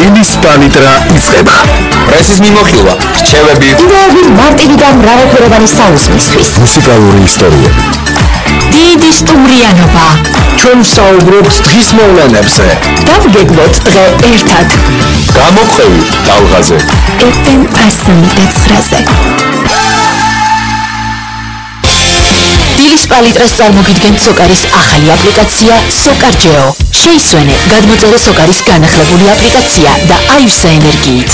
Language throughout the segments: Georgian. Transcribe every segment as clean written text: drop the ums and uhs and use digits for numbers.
დილის პალიტრა იწყება. პრესის მიმოხილვა, რჩევები, იდეები მარტივიდან მრავალფეროვანი საუზმისთვის. მუსიკალური ისტორიები. დიდი სტუმრიანობა. ჩვენ საუბრობთ დღის მოვლენებზე. დავგეგმოთ დღე ერთად. გამოქვევი ტალღაზე. FM 109-ზე. დილის პალიტრას წარმოგიდგენთ სოკარის ახალი აპლიკაცია SOCARGEO. შეისვენე, გადმოწერე სოკარის განახლებული აპლიკაცია და აივსე ენერგიით.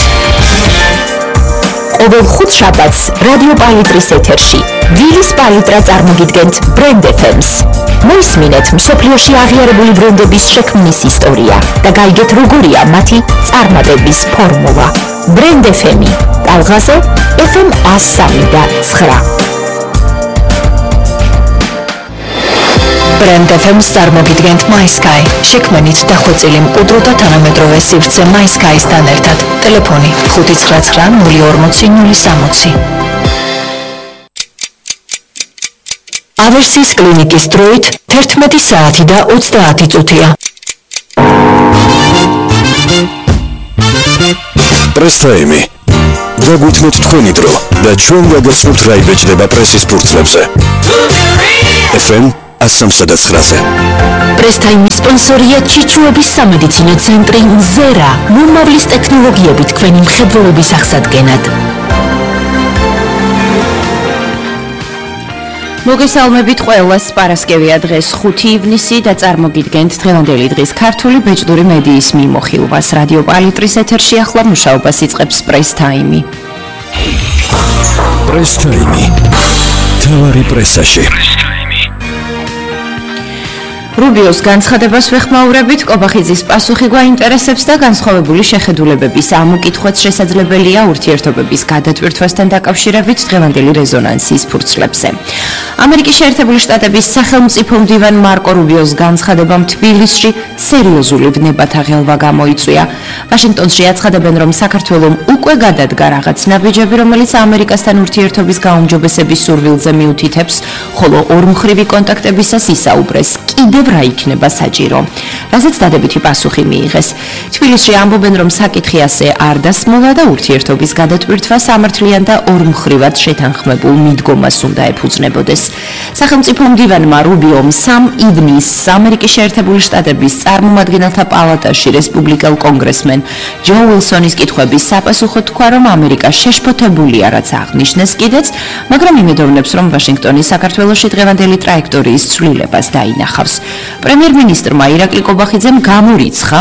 ყოველ ხუთშაბათს რადიო პალიტრის ეთერში დილის პალიტრა წარმოგიდგენთ ბრენდ FM-ს. მოისმინეთ მსოფლიოში აღიარებული ბრენდების შექმნის ისტორია და გაიგეთ როგორია მათი წარმატების ფორმულა. ბრენდ FM-ი ტალღაზე FM 103.9. ბრენდ FM-ს წარმოგიდგენთ MySky. შექმნით დახვეწილი მკვდრო და თანამედროვე სივრცე MySky-სთან ერთად. ტელეფონი 599 060 060. ავერსის კლინიკის დროით 11 საათი და 30 წუთია. პრესტაიმი. დაგუთმოთ თქვენი დრო და ჩვენ გაგაცნობთ რა იბეჭდება პრესის ფურცლებზე. FM 103.9-ზე. პრესტაიმის სპონსორია ჩიჩუების სამედიცინო ცენტრი მზერა. მომავლის ტექნოლოგიებით თქვენი მხედველობის აღსადგენად. მოგესალმებით ყველას. პარასკევია დღეს 5 ივნისი და წარმოგიდგენთ დღევანდელი დღის ქართული ბეჭდური მედიის მიმოხილვას. რადიო პალიტრის ეთერში ახლა მუშაობას იწყებს პრესტაიმი. პრესტაიმი. თავარი პრესაში. რუბიოს განცხადებას ვეხმაურებით, კობახიძის პასუხი გვაინტერესებს და განსხვავებული შეხედულებების ამოკითხვაც შესაძლებელია ურთიერთობების გადატვირთვასთან დაკავშირებით დღევანდელი რეზონანსის ფურცლებზე. ამერიკის შეერთებული შტატების სახელმწიფო მდივან მარკო რუბიოს განცხადებამ თბილისში სერიოზული ვნებათა ღელვა გამოიწვია. ვაშინგტონში აცხადებენ, რომ საქართველომ უკვე გადადგა რაღაც ნაბიჯები, რომელიც ამერიკასთან ურთიერთობის გაუმჯობესების სურვილზე მიუთითებს, ხოლო ორმხრივი კონტაქტებისას ისაუბრეს კიდევ რა იქნება საჭირო, რასაც დადებითი პასუხი მიიღეს. თბილისში ამბობენ, რომ საკითხი ასე არ დასმულა და ურთიერთობის გადატვირთვა სამართლიან და ორმხრივად შეთანხმებულ მიდგომას უნდა ეფუძნებოდეს. სახელმწიფო მდივანმა რუბიომ 3 ივნისს ამერიკის შეერთებული შტატების წარმომადგენელთა პალატაში რესპუბლიკელ კონგრესმენ ჯო უილსონის კითხვების საპასუხოდ თქვა, რომ ამერიკა შეშფოთებულია, რაც აღნიშნეს კიდეც, მაგრამ იმედოვნებს, რომ ვაშინგტონი საქართველოში დღევანდელი ტრაექტორიის ცვლილებას დაინახავს. პრემიერ-მინისტრმა ირაკლი კობახიძემ გამორიცხა,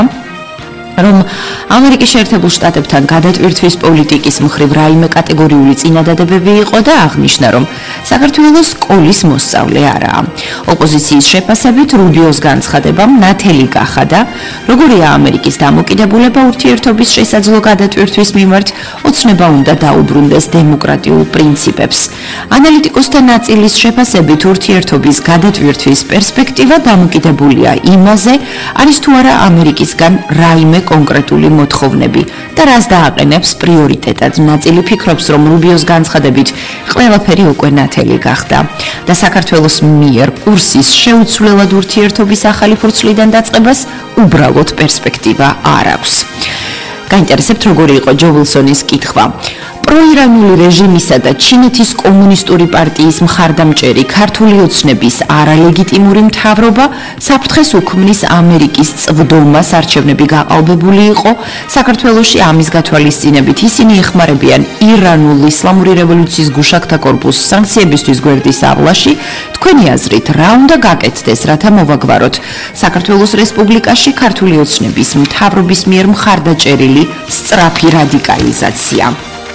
რომ ამერიკის შეერთებულ შტატებთან გადატვირთვის პოლიტიკის მხრივ რაიმე კატეგორიული წინადადებები იყო და აღნიშნა, რომ საქართველოს სკოლის მოსწავლე არაა. ოპოზიციის შეფასებით რუბიოს განცხადებამ ნათელი გახადა, როგორია ამერიკის დამოკიდებულება ურთიერთობის შესაძლო გადატვირთვის მიმართ, ოცნება უნდა დაუბრუნდეს დემოკრატიულ პრინციპებს. ანალიტიკოსთა ნაწილის შეფასებით ურთიერთობის გადატვირთვის პერსპექტივა დამოკიდებულია იმაზე, არის თუ არა ამერიკისგან რაიმე კონკრეტული მოთხოვნები და რას დააყენებს პრიორიტეტად. ნაწილი ფიქრობს, რომ რუბიოს განცხადებით ყველაფერი უკვე ნათელი გახდა და საქართველოს მიერ კურსის შეუცვლელად ურთიერთობის ახალი ფურცლიდან დაწყებას უბრალოდ პერსპექტივა არ აქვს. გაინტერესებთ, როგორი იყო ჯო უილსონის კითხვა. პროირანული რეჟიმისა და ჩინეთის კომუნისტური პარტიის მხარდამჭერი ქართული ოცნების არალეგიტიმური მთავრობა საფრთხეს უქმნის ამერიკის წვდომას არჩევნები გაყალბებული იყო საქართველოში. ამის გათვალისწინებით ისინი ეხმარებიან ირანულ ისლამური რევოლუციის გუშაგთა კორპუსს სანქციებისთვის გვერდის ავლაში. თქვენი აზრით რა უნდა გაკეთდეს, რათა მოვაგვაროთ საქართველოს რესპუბლიკაში ქართული ოცნების მთავრობის მიერ მხარდაჭერილი სწრაფი რადიკალიზაცია?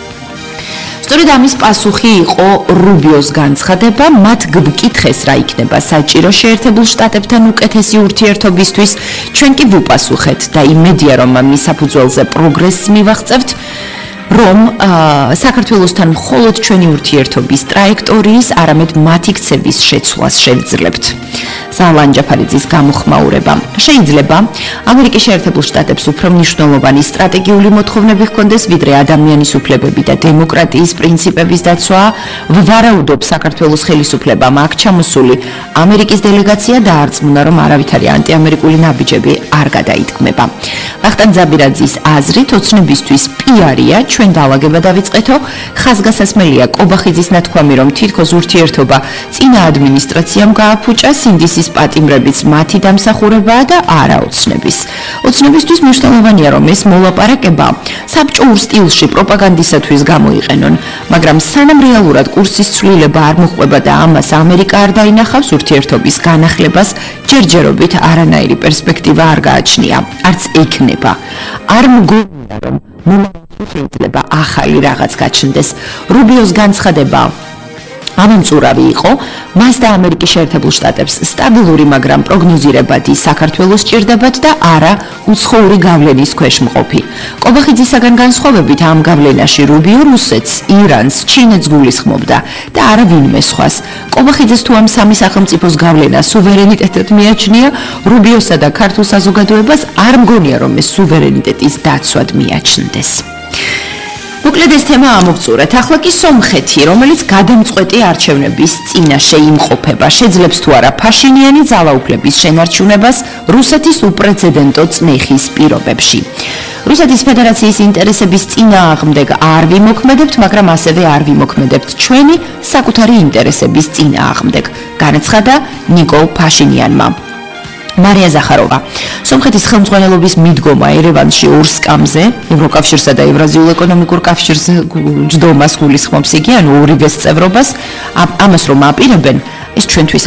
სწორედ ამის პასუხი იყო რუბიოს განცხადება, მათ გვკითხეს რა იქნება საჭირო შეერთებულ შტატებთან უკეთესი ურთიერთობისთვის, ჩვენ კი ვუპასუხეთ და იმედია, რომ მის საფუძველზე პროგრესს მივაღწევთ. რომ საქართველოსთან მხოლოდ ჩვენი ურთიერთობის ტრაექტორიის, არამედ მათი ქცევის შეცვლას შევძლებთ. ზალან ჯაფარიძის გამოხმაურება. შეიძლება ამერიკის შეერთებულ შტატებს უფრო მნიშვნელოვანი სტრატეგიული მოთხოვნები ჰქონდეს, ვიდრე ადამიანის უფლებები და დემოკრატიის პრინციპების დაცვა. ვარაუდობ საქართველოს ხელისუფლებამ აქ ჩამოსული ამერიკის დელეგაცია დაარწმუნა, რომ არავითარი ანტიამერიკული ნაბიჯები არ გადაითქმება. ვახტანგ ზაბირაძის აზრით, ოცნებისთვის პიარია, ჩვენ დაალაგება დავიწყეთო. ხაზგასასმელია კობახიძის ნათქვამი, რომ თითქოს ურთიერთობა წინა ადმინისტრაციამ გააფუჭა, სინდისის პატიმრებიც მათი დამსახურებაა და არა ოცნების. ოცნებისთვის მნიშვნელოვანია, რომ ეს მოლაპარაკება საბჭოურ სტილში პროპაგანდისათვის გამოიყენონ, მაგრამ სანამ რეალურად კურსის ცვლილება არ მოხდება და ამას ამერიკა არ დაინახავს, ურთიერთობის განახლებას ჯერჯერობით არანაირი პერსპექტივა არ გააჩნია, არც ექნება. არ მგონია, რომ მომავალში შეიძლება ახალი რაღაც გაჩნდეს. რუბიოს განცხადება ამომწურავი იყო, მას და ამერიკის შეერთებულ შტატებს სტაბილური, მაგრამ პროგნოზირებადი საქართველოს სჭირდებათ და არა უცხოური გავლენის ქვეშ მყოფი. კობახიძისაგან განსხვავებით ამ გავლენაში რუბიო რუსეთს, ირანს, ჩინეთს გულისხმობდა და არა ვინმე სხვას. კობახიძეს თუ ამ სამი სახელმწიფოს გავლენა სუვერენიტეტად მიაჩნია, რუბიოსა და ქართულ საზოგადოებას არ მგონია, რომ ეს სუვერენიტეტის დაცვად მიაჩნდეს. მოკლედ ეს თემა ამოვწურეთ. ახლა კი სომხეთი, რომელიც გადამწყვეტი არჩევნების წინაშე იმყოფება, შეძლებს თუ არა ფაშინიანი ძალაუფლების შენარჩუნებას რუსეთის უპრეცედენტო წნეხის პირობებში. რუსეთის ფედერაციის ინტერესების წინააღმდეგ არ ვიმოქმედებთ, მაგრამ ასევე არ ვიმოქმედებთ ჩვენი საკუთარი ინტერესების წინააღმდეგ, განაცხადა ნიკოლ ფაშინიანმა. მარია ზახაროვა. სომხეთის ხელმძღვანელობის მიდგომა ერევანში ორსკამზე, ევროკავშირსა და ევრაზიულ ეკონომიკურ კავშირს ჯდომას გულისხმობს იგი, ანუ ორივეს წევრობას, ამას რომ აპირებენ, ეს ჩვენთვის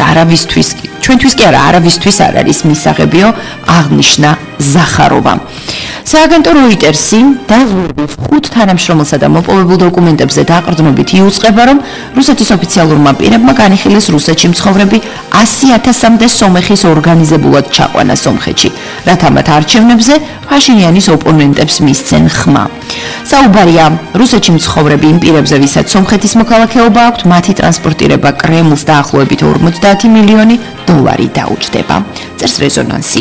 კი არა, არავისთვის არ არის მისაღებიო, აღნიშნა ზახაროვა. სააგენტო როიტერსი დაზვერვის 5 თანამშრომელსა და მოპოვებულ დოკუმენტებზე დაყრდნობით იუწყება, რომ რუსეთის ოფიციალურმა პირებმა განიხილეს რუსეთში მცხოვრები 100,000-მდე სომეხის ორგანიზებულად ჩაყვანა სომხეთში, რათა მათ არჩევნებზე ფაშინიანის ოპონენტებს მისცენ ხმა. საუბარია რუსეთში მცხოვრები იმ პირებზე, ვისაც სომხეთის მოქალაქეობა აქვთ, მათი ტრანსპორტირება კრემლს დაახლოებით 50 მილიონი დოლარი დაუჯდება. წერს რეზონანსი.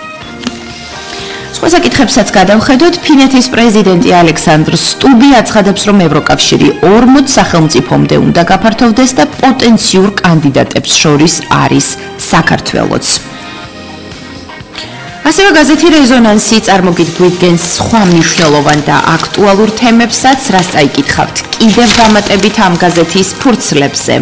სხვა საკითხებსაც გადავხედოთ. ფინეთის პრეზიდენტი ალექსანდრ სტუბი აცხადებს, რომ ევროკავშირი 40 სახელმწიფომდე უნდა გაფართოვდეს და პოტენციურ კანდიდატებს შორის არის საქართველოც. ასევე გაზეთი რეზონანსი წარმოგიდგენს სხვა მნიშვნელოვან და აქტუალურ თემებსაც, რაც წაიკითხავთ კიდევ დამატებით ამ გაზეთის ფურცლებზე.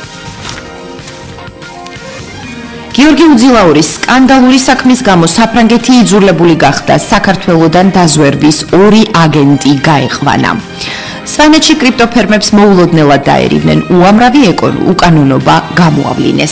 გიორგი უძილაურის სკანდალური საქმის გამო საფრანგეთი იძულებული გახდა საქართველოდან დაზვერვის 2 აგენტი გაეღვანა. სვანეთში კრიპტოფერმებს მოულოდნელად დაერივნენ, უამრავი უკანონობა გამოავლინეს.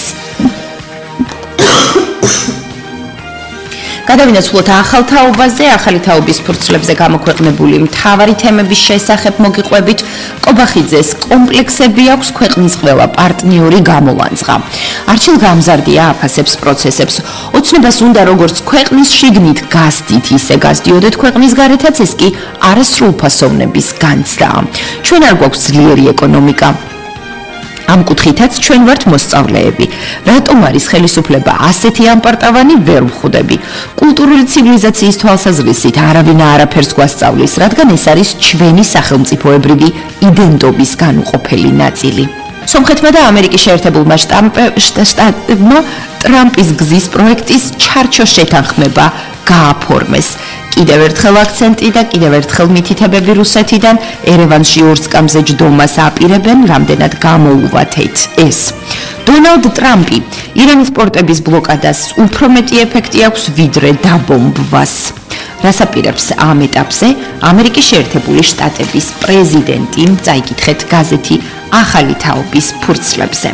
გადავინაცვლოთ ახალ თაობაზე, ახალი თაობის ფურცლებზე გამოქვეყნებული მთავარი თემების შესახებ მოგიყვებით. კობახიძეს კომპლექსები აქვს ქვეყნის ყველა პარტნიორი გამოვანძღა. არჩილ გამზარდია აფასებს პროცესებს. ოცნებას უნდა როგორც ქვეყნის შიგნით გასდით, ისე გასდიოდეთ ქვეყნის გარეთაც, ეს კი არასრულფასოვნების განცდაა. ჩვენ არ გვაქვს ძლიერი ეკონომიკა. ამ კუთხითაც ჩვენ ვართ მოსწავლეები. რატომ არის ხელისუფლება ასეთი ამპარტავანი, ვერ ვხვდები. კულტურული ცივილიზაციის თვალსაზრისით არავინ არაფერს გვასწავლის, რადგან ეს არის ჩვენი სახელმწიფოებრივი იდენტობის განუყოფელი ნაწილი. სომხეთმა და ამერიკის შეერთებულმა შტატებმა ტრამპის გზის პროექტის ჩარჩო შეთანხმება გააფორმეს. კიდევ ერთხელ აქცენტი და კიდევ ერთხელ მითითებები რუსეთიდან ერევანში ორსკამზე ჯდომას აპირებენ, რამდენად გამოუვათეთ ეს. დონალდ ტრამპი ირანის პორტების ბლოკადას უფრო მეტი ეფექტი აქვს, ვიდრე დაბომბვას. რას აპირებს ამ ეტაპზე ამერიკის შეერთებული შტატების პრეზიდენტი, წაიკითხეთ გაზეთი ახალი თაობის ფურცლებზე.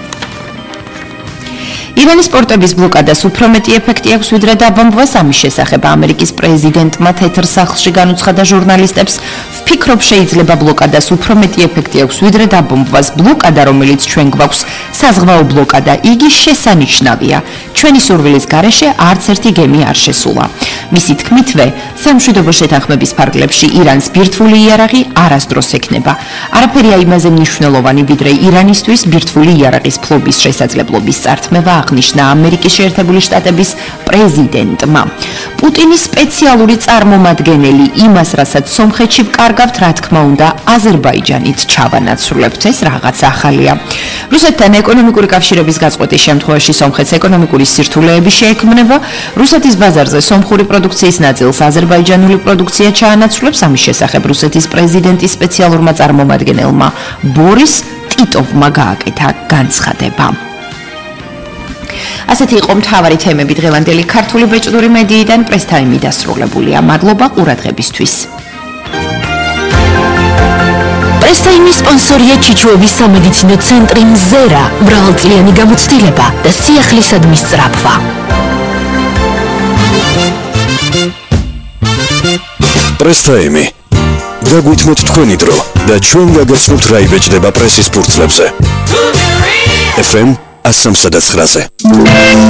ირანის პორტების ბლოკადას უფრო მეტი ეფექტი აქვს, ვიდრე დაბომბვას. ამის შესახებ ამერიკის პრეზიდენტმა თეთრ სახლში განუცხადა ჟურნალისტებს. ფიქრობ შეიძლება ბლოკადას უფრო მეტი ეფექტი აქვს ვიდრე დაბომბვას. ბლოკადა, რომელიც ჩვენ გვაქვს, საზღვაო ბლოკადა, იგი შესანიშნავია. ჩვენი სურვილის გარეშე არც ერთი გემი არ შესულა. მისი თქმითვე, სამშვიდობო შეთანხმების ფარგლებში ირანს ბირთვული იარაღი არასდროს ექნება. არაფერია იმაზე მნიშვნელოვანი, ვიდრე ირანისთვის ბირთვული იარაღის ფლობის შესაძლებლობის წართმევა, აღნიშნა ამერიკის შეერთებული შტატების პრეზიდენტმა. პუტინის სპეციალური წარმომადგენელი იმას, რასაც სომხეთში ვკარგავთ, რა თქმა უნდა, აზერბაიჯანით ჩავანაცვლებთ, ეს რაღაც ახალია. რუსეთთან ეკონომიკური კავშირების გაწყვეტის შემთხვევაში სომხეთს ეკონომიკური სირთულეები შეექმნება. რუსეთის ბაზარზე სომხური პროდუქციის ნაწილს აზერბაიჯანული პროდუქცია ჩაანაცვლებს. ამის შესახებ რუსეთის პრეზიდენტის სპეციალურმა წარმომადგენელმა ბორის ტიტოვმა გააკეთა განცხადება. ასეთი იყო მთავარი თემები დღევანდელი ქართული ბეჭდური მედიიდან. პრესტაიმი დასრულებულია. მადლობა ყურადღებისთვის. პრესტაიმის სპონსორია ჩიჩუების სამედიცინო ცენტრი მზერა, მრავალწლიანი გამოცდილება და სიახლისადმი სწრაფვა. პრესტაიმი. დაგვითმოთ თქვენი დრო და ჩვენ გაგაცნობთ რა იბეჭდება პრესის ფურცლებზე. FM 103.9-ზე.